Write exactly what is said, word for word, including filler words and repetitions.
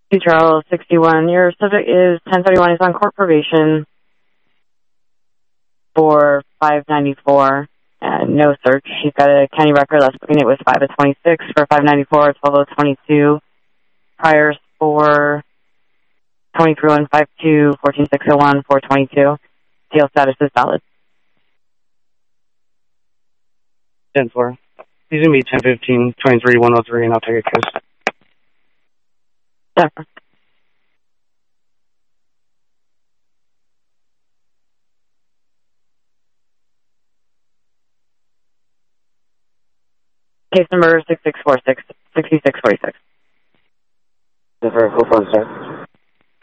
two Charles, sixty-one. Your subject is ten thirty-one. He's on court probation for five ninety-four. And no search. He's got a county record. Last booking it was five of twenty-six for five ninety-four, twelve of twenty-two. Priors for twenty-three one five two, fourteen six oh one, four twenty-two. Seal status is valid. ten four. He's going to be ten fifteen, twenty-three one oh three, and I'll take a case. Denver. Case number six six four six, six six four six. Denver, full phone, sir.